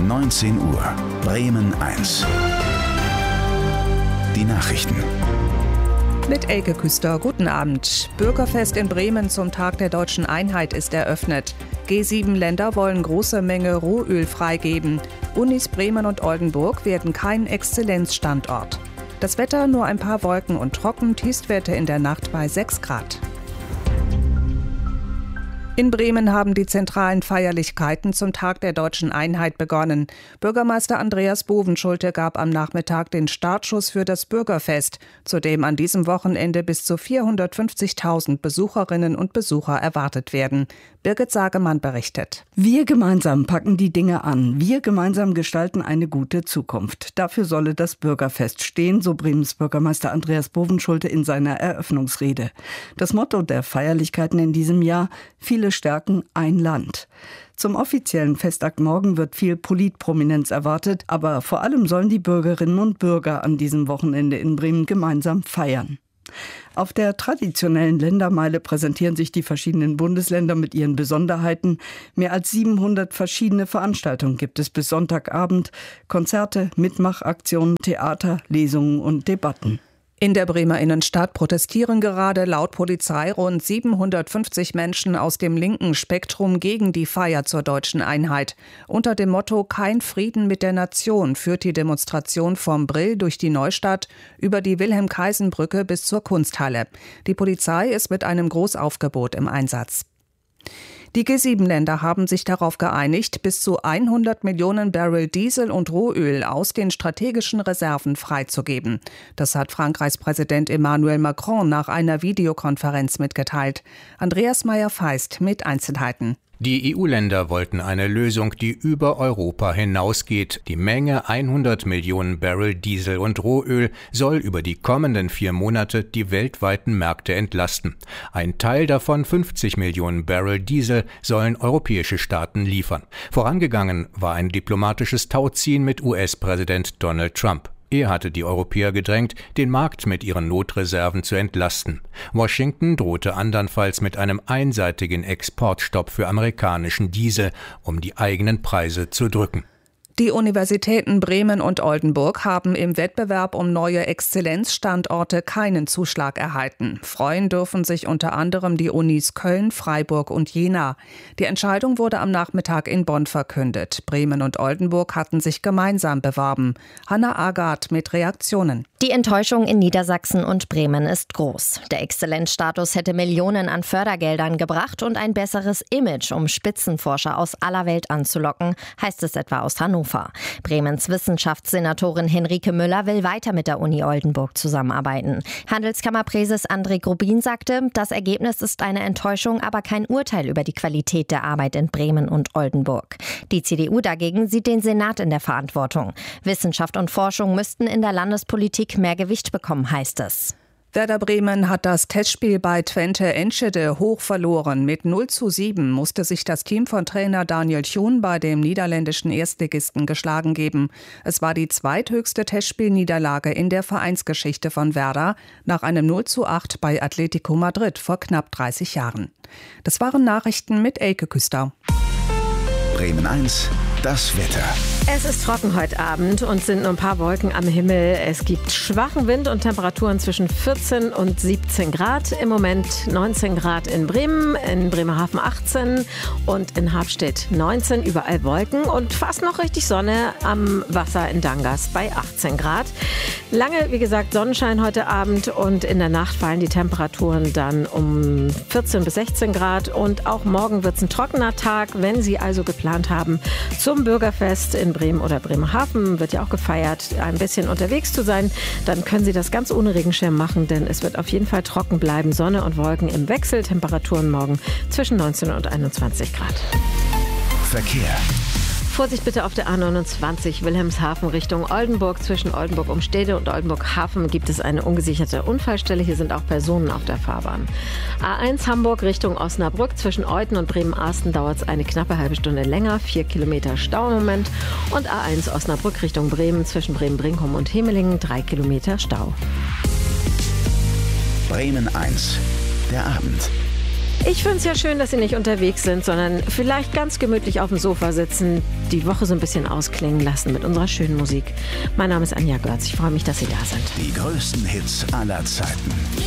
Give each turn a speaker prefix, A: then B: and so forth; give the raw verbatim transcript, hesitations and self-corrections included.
A: neunzehn Uhr. Bremen eins. Die Nachrichten.
B: Mit Elke Küster, guten Abend. Bürgerfest in Bremen zum Tag der deutschen Einheit ist eröffnet. G sieben Länder wollen große Menge Rohöl freigeben. Unis Bremen und Oldenburg werden kein Exzellenzstandort. Das Wetter nur ein paar Wolken und trocken, Tiefstwerte in der Nacht bei sechs Grad. In Bremen haben die zentralen Feierlichkeiten zum Tag der deutschen Einheit begonnen. Bürgermeister Andreas Bovenschulte gab am Nachmittag den Startschuss für das Bürgerfest, zu dem an diesem Wochenende bis zu vierhundertfünfzigtausend Besucherinnen und Besucher erwartet werden. Birgit Sagemann berichtet.
C: Wir gemeinsam packen die Dinge an. Wir gemeinsam gestalten eine gute Zukunft. Dafür solle das Bürgerfest stehen, so Bremens Bürgermeister Andreas Bovenschulte in seiner Eröffnungsrede. Das Motto der Feierlichkeiten in diesem Jahr: viele stärken ein Land. Zum offiziellen Festakt morgen wird viel Politprominenz erwartet, aber vor allem sollen die Bürgerinnen und Bürger an diesem Wochenende in Bremen gemeinsam feiern. Auf der traditionellen Ländermeile präsentieren sich die verschiedenen Bundesländer mit ihren Besonderheiten. Mehr als siebenhundert verschiedene Veranstaltungen gibt es bis Sonntagabend. Konzerte, Mitmachaktionen, Theater, Lesungen und Debatten.
B: In der Bremer Innenstadt protestieren gerade laut Polizei rund siebenhundertfünfzig Menschen aus dem linken Spektrum gegen die Feier zur deutschen Einheit. Unter dem Motto "Kein Frieden mit der Nation" führt die Demonstration vom Brill durch die Neustadt über die Wilhelm-Kaisen-Brücke bis zur Kunsthalle. Die Polizei ist mit einem Großaufgebot im Einsatz. Die G sieben Länder haben sich darauf geeinigt, bis zu hundert Millionen Barrel Diesel und Rohöl aus den strategischen Reserven freizugeben. Das hat Frankreichs Präsident Emmanuel Macron nach einer Videokonferenz mitgeteilt. Andreas Meyer-Feist mit Einzelheiten.
D: Die E U-Länder wollten eine Lösung, die über Europa hinausgeht. Die Menge hundert Millionen Barrel Diesel und Rohöl soll über die kommenden vier Monate die weltweiten Märkte entlasten. Ein Teil davon, fünfzig Millionen Barrel Diesel, sollen europäische Staaten liefern. Vorangegangen war ein diplomatisches Tauziehen mit U S-Präsident Donald Trump. Er hatte die Europäer gedrängt, den Markt mit ihren Notreserven zu entlasten. Washington drohte andernfalls mit einem einseitigen Exportstopp für amerikanischen Diesel, um die eigenen Preise zu drücken.
B: Die Universitäten Bremen und Oldenburg haben im Wettbewerb um neue Exzellenzstandorte keinen Zuschlag erhalten. Freuen dürfen sich unter anderem die Unis Köln, Freiburg und Jena. Die Entscheidung wurde am Nachmittag in Bonn verkündet. Bremen und Oldenburg hatten sich gemeinsam beworben. Hanna Agard mit Reaktionen.
E: Die Enttäuschung in Niedersachsen und Bremen ist groß. Der Exzellenzstatus hätte Millionen an Fördergeldern gebracht und ein besseres Image, um Spitzenforscher aus aller Welt anzulocken, heißt es etwa aus Hannover. Bremens Wissenschaftssenatorin Henrike Müller will weiter mit der Uni Oldenburg zusammenarbeiten. Handelskammerpräses André Grubin sagte, das Ergebnis ist eine Enttäuschung, aber kein Urteil über die Qualität der Arbeit in Bremen und Oldenburg. Die C D U dagegen sieht den Senat in der Verantwortung. Wissenschaft und Forschung müssten in der Landespolitik mehr Gewicht bekommen, heißt es.
B: Werder Bremen hat das Testspiel bei Twente Enschede hoch verloren. Mit null zu sieben musste sich das Team von Trainer Daniel Thun bei dem niederländischen Erstligisten geschlagen geben. Es war die zweithöchste Testspielniederlage in der Vereinsgeschichte von Werder nach einem null zu acht bei Atletico Madrid vor knapp dreißig Jahren. Das waren Nachrichten mit Elke Küster.
A: Bremen eins, das Wetter.
F: Es ist trocken heute Abend und sind nur ein paar Wolken am Himmel. Es gibt schwachen Wind und Temperaturen zwischen vierzehn und siebzehn Grad. Im Moment neunzehn Grad in Bremen, in Bremerhaven achtzehn und in Habstedt neunzehn. Überall Wolken und fast noch richtig Sonne am Wasser in Dangas bei achtzehn Grad. Lange, wie gesagt, Sonnenschein heute Abend und in der Nacht fallen die Temperaturen dann um vierzehn bis sechzehn Grad. Und auch morgen wird es ein trockener Tag. Wenn Sie also geplant haben, zum Bürgerfest in Bremen oder Bremerhaven, wird ja auch gefeiert, ein bisschen unterwegs zu sein, dann können Sie das ganz ohne Regenschirm machen, denn es wird auf jeden Fall trocken bleiben. Sonne und Wolken im Wechsel, Temperaturen morgen zwischen neunzehn und einundzwanzig Grad.
A: Verkehr.
F: Vorsicht bitte auf der A neunundzwanzig Wilhelmshaven Richtung Oldenburg. Zwischen Oldenburg-Umstede und Oldenburg-Hafen gibt es eine ungesicherte Unfallstelle. Hier sind auch Personen auf der Fahrbahn. A eins Hamburg Richtung Osnabrück. Zwischen Euthen und Bremen-Arsten dauert es eine knappe halbe Stunde länger. Vier Kilometer Stau im Moment. Und A eins Osnabrück Richtung Bremen. Zwischen Bremen-Brinkum und Hemelingen drei Kilometer Stau.
A: Bremen eins, der Abend.
F: Ich finde es ja schön, dass Sie nicht unterwegs sind, sondern vielleicht ganz gemütlich auf dem Sofa sitzen, die Woche so ein bisschen ausklingen lassen mit unserer schönen Musik. Mein Name ist Anja Görz. Ich freue mich, dass Sie da sind.
A: Die größten Hits aller Zeiten.